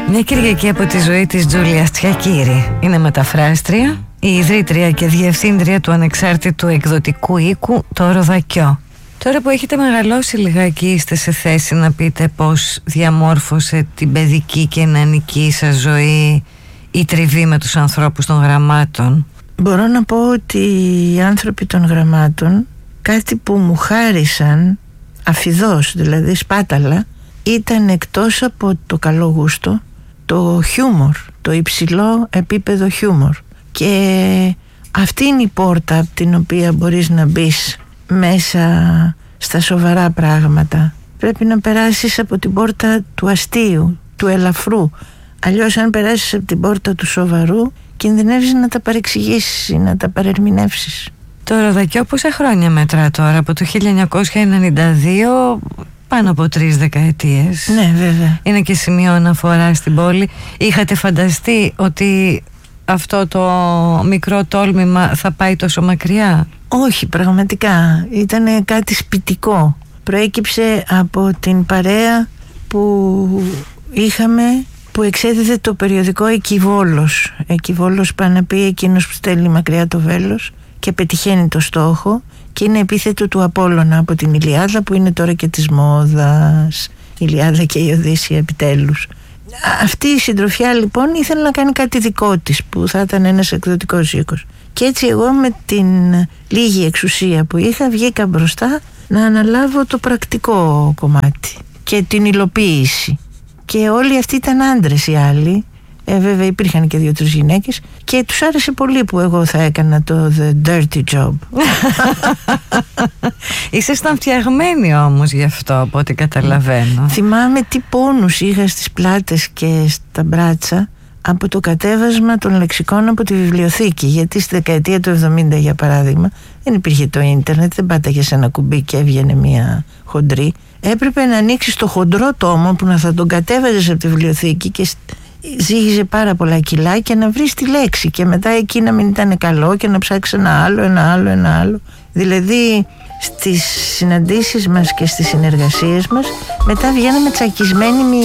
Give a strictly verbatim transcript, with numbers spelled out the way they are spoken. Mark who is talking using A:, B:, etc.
A: Μια Κυριακή από τη ζωή της Τζούλια Τσιακίρη. Είναι μεταφράστρια, η ιδρύτρια και διευθύντρια του ανεξάρτητου εκδοτικού οίκου Το Ροδακιό. Τώρα που έχετε μεγαλώσει λιγάκι, είστε σε θέση να πείτε πώς διαμόρφωσε την παιδική και νεανική σας ζωή η τριβή με τους ανθρώπους των γραμμάτων?
B: Μπορώ να πω ότι οι άνθρωποι των γραμμάτων, κάτι που μου χάρισαν αφιδώς, δηλαδή σπάταλα, ήταν εκτός από το καλό γούστο, το χιούμορ, το υψηλό επίπεδο χιούμορ. Και αυτή είναι η πόρτα από την οποία μπορείς να μπεις μέσα στα σοβαρά πράγματα. Πρέπει να περάσεις από την πόρτα του αστείου, του ελαφρού. Αλλιώς αν περάσεις από την πόρτα του σοβαρού, κινδυνεύεις να τα παρεξηγήσεις ή να τα παρερμηνεύσεις.
A: Το Ροδακιό πόσα χρόνια μετρά τώρα? Από το χίλια εννιακόσια ενενήντα δύο, πάνω από τρεις δεκαετίες.
B: Ναι, βέβαια.
A: Είναι και σημείο αναφορά στην πόλη. Είχατε φανταστεί ότι αυτό το μικρό τόλμημα θα πάει τόσο μακριά?
B: Όχι, πραγματικά. Ήταν κάτι σπιτικό. Προέκυψε από την παρέα που είχαμε, που εξέδιδε το περιοδικό Εκιβόλος. Εκιβόλος πάει να πει εκείνος που στέλνει μακριά το βέλος και πετυχαίνει το στόχο, και είναι επίθετο του Απόλλωνα από την Ηλιάδα, που είναι τώρα και της μόδας. Η Ηλιάδα και η Οδύσσεια επιτέλους. Αυτή η συντροφιά λοιπόν ήθελε να κάνει κάτι δικό της, που θα ήταν ένας εκδοτικός οίκος. Και έτσι εγώ με την λίγη εξουσία που είχα βγήκα μπροστά να αναλάβω το πρακτικό κομμάτι και την υλοποίηση. Και όλοι αυτοί ήταν άντρες οι άλλοι. Ε, βέβαια υπήρχαν και δύο-τρεις γυναίκες και τους άρεσε πολύ που εγώ θα έκανα το the dirty job.
A: Ήσασταν φτιαγμένοι όμως γι' αυτό, από ό,τι καταλαβαίνω.
B: Θυμάμαι τι πόνους είχα στις πλάτες και στα μπράτσα από το κατέβασμα των λεξικών από τη βιβλιοθήκη. Γιατί στη δεκαετία του εβδομήντα, για παράδειγμα, δεν υπήρχε το ίντερνετ, δεν πάταγες ένα κουμπί και έβγαινε μια χοντρή. Έπρεπε να ανοίξεις το χοντρό τόμο που να θα τον κατέβαζες από τη βιβλιοθήκη και ζύγιζε πάρα πολλά κιλά, και να βρεις τη λέξη και μετά εκεί να μην ήταν καλό και να ψάξεις ένα άλλο, ένα άλλο, ένα άλλο. Δηλαδή στις συναντήσεις μας και στις συνεργασίες μας μετά βγαίναμε τσακισμένοι με